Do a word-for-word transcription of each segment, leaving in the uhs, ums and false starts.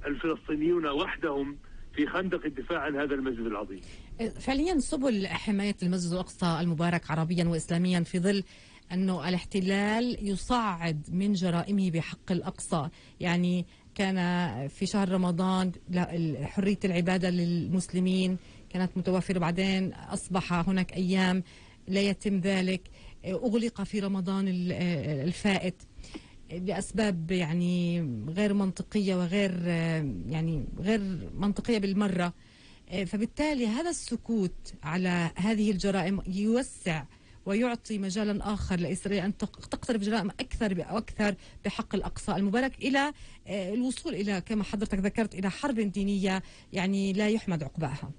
الفلسطينيون وحدهم في خندق الدفاع عن هذا المسجد العظيم. فعليا سبل حماية المسجد الأقصى المبارك عربيا وإسلاميا في ظل أنه الاحتلال يصعد من جرائمه بحق الأقصى، يعني كان في شهر رمضان حرية العبادة للمسلمين كانت متوفرة، بعدين أصبح هناك أيام لا يتم ذلك، أغلق في رمضان الفائت بأسباب يعني غير منطقية وغير يعني غير منطقية بالمرة. فبالتالي هذا السكوت على هذه الجرائم يوسع ويعطي مجالا آخر لإسرائيل أن تقترف جرائم أكثر وأكثر بحق الأقصى المبارك، إلى الوصول إلى كما حضرتك ذكرت إلى حرب دينية يعني لا يحمد عقباها.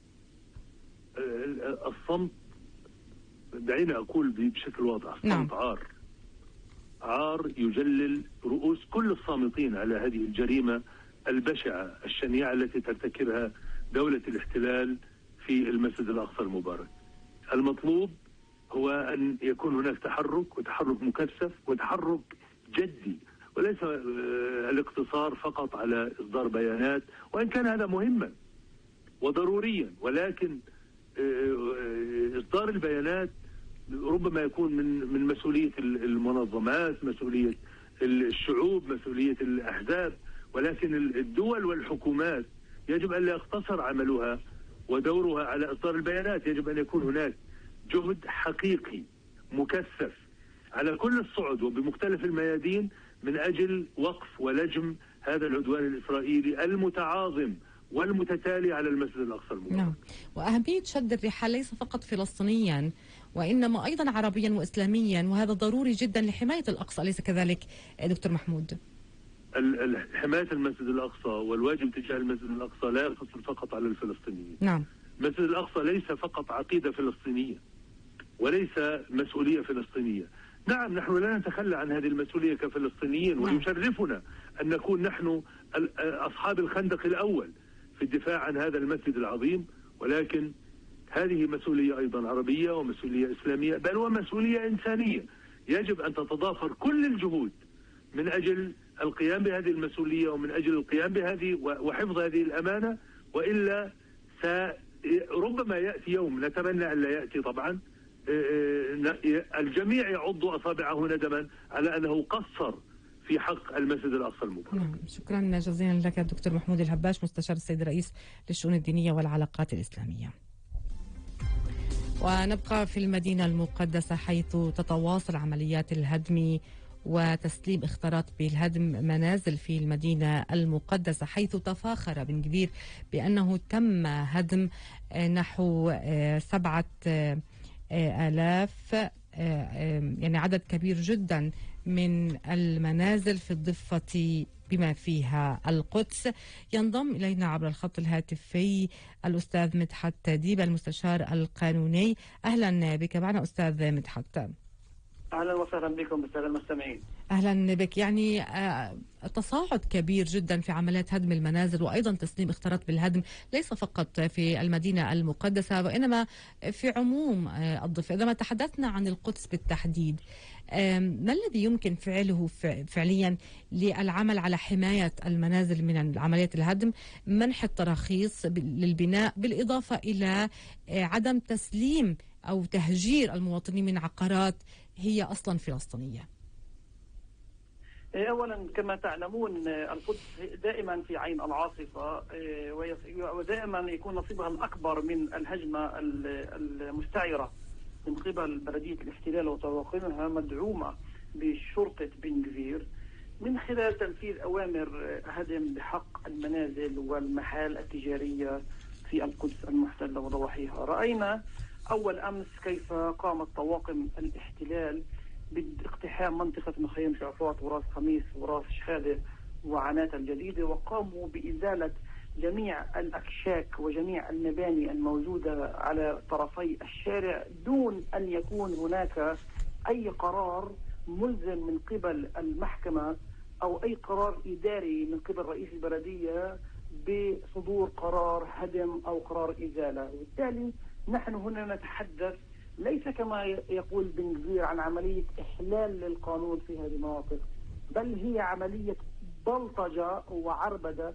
الصمت، دعينا أقول بشكل واضح، الصمت نعم. عار عار يجلل رؤوس كل الصامتين على هذه الجريمة البشعة الشنيعة التي ترتكبها دولة الاحتلال في المسجد الأقصى المبارك. المطلوب هو أن يكون هناك تحرك، وتحرك مكثف وتحرك جدي، وليس الاقتصار فقط على إصدار بيانات، وإن كان هذا مهما وضروريا، ولكن إصدار البيانات ربما يكون من من مسؤولية المنظمات، مسؤولية الشعوب، مسؤولية الأحزاب، ولكن الدول والحكومات يجب أن لا يقتصر عملها ودورها على إصدار البيانات. يجب أن يكون هناك جهد حقيقي مكثف على كل الصعد وبمختلف الميادين من أجل وقف ولجم هذا العدوان الإسرائيلي المتعاظم والمتتالي على المسجد الأقصى المبارك. نعم، وأهمية شد الرحال ليس فقط فلسطينيا وإنما أيضا عربيا وإسلاميا، وهذا ضروري جدا لحماية الأقصى، أليس كذلك دكتور محمود؟ حماية المسجد الأقصى والواجب تجاه المسجد الأقصى لا يقتصر فقط على الفلسطينيين. نعم. المسجد الأقصى ليس فقط عقيدة فلسطينية وليس مسؤولية فلسطينية. نعم، نحن لا نتخلى عن هذه المسؤولية كفلسطينيين، نعم. ويشرفنا أن نكون نحن أصحاب الخندق الأول في الدفاع عن هذا المسجد العظيم، ولكن هذه مسؤولية أيضا عربية ومسؤولية إسلامية، بل ومسؤولية إنسانية. يجب أن تتضافر كل الجهود من أجل القيام بهذه المسؤولية ومن أجل القيام بهذه وحفظ هذه الأمانة، وإلا ربما يأتي يوم، نتمنى أن لا يأتي طبعا، الجميع يعض أصابعه ندما على أنه قصر في حق المسجد الأقصى المبارك. نعم، شكرا جزيلا لك دكتور محمود الهباش، مستشار السيد الرئيس للشؤون الدينية والعلاقات الإسلامية. ونبقى في المدينة المقدسة حيث تتواصل عمليات الهدم وتسليم اختارات بالهدم منازل في المدينة المقدسة، حيث تفاخر بن كبير بأنه تم هدم نحو سبعة آلاف يعني عدد كبير جدا من المنازل في الضفة بما فيها القدس. ينضم إلينا عبر الخط الهاتفي الأستاذ مدحت ديب المستشار القانوني. أهلا بك معنا أستاذ مدحت. أهلا وسهلا بكم بالسادة المستمعين. أهلا بك. يعني تصاعد كبير جدا في عمليات هدم المنازل وأيضا تسليم اختارات بالهدم، ليس فقط في المدينة المقدسة وإنما في عموم الضفة. إذا ما تحدثنا عن القدس بالتحديد، ما الذي يمكن فعله فعليا للعمل على حماية المنازل من عمليات الهدم، منح التراخيص للبناء، بالإضافة إلى عدم تسليم أو تهجير المواطنين من عقارات هي أصلا فلسطينية؟ أولا كما تعلمون القدس دائما في عين العاصفة، ودائما يكون نصيبها الأكبر من الهجمة المستعرة من قبل بلدية الاحتلال وطواقمها، مدعومة بشرطة بن كبير من خلال تنفيذ أوامر هدم بحق المنازل والمحال التجارية في القدس المحتلة وضواحيها. رأينا أول أمس كيف قامت طواقم الاحتلال باقتحام منطقة مخيم شعفاط وراس خميس وراس شهادة وعنات الجديدة، وقاموا بإزالة جميع الأكشاك وجميع المباني الموجودة على طرفي الشارع دون أن يكون هناك أي قرار ملزم من قبل المحكمة أو أي قرار إداري من قبل رئيس البلدية بصدور قرار هدم أو قرار إزالة. وبالتالي نحن هنا نتحدث ليس كما يقول بن كبير عن عملية إحلال للقانون في هذه المناطق، بل هي عملية بلطجة وعربدة